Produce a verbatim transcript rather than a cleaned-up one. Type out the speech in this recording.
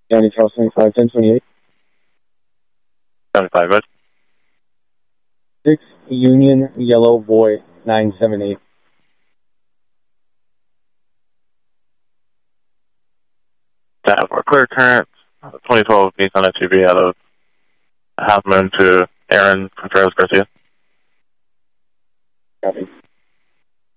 County Charles seventy-five, ten twenty-eight. seventy-five, good. six Union Yellow Boy, nine seven eight. That for clear current, twenty twelve Nissan S U V out of Half Moon to Aaron Contreras Garcia. Copy.